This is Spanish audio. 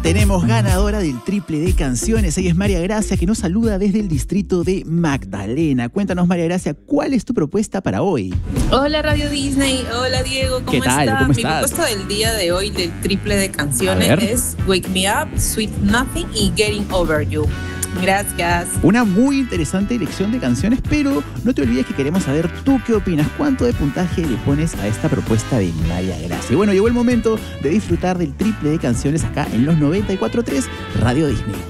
tenemos ganadora del triple de canciones. Ella es María Gracia, que nos saluda desde el distrito de Magdalena. Cuéntanos, María Gracia, ¿cuál es tu propuesta para hoy? Hola Radio Disney, hola Diego, ¿cómo estás? ¿Cómo estás? Mi propuesta del día de hoy del triple de canciones es Wake Me Up, Sweet Nothing y Getting Over You. Gracias. Una muy interesante elección de canciones, pero no te olvides que queremos saber tú qué opinas. ¿Cuánto de puntaje le pones a esta propuesta de María Gracia? Y bueno, llegó el momento de disfrutar del triple de canciones acá en los 94.3 Radio Disney.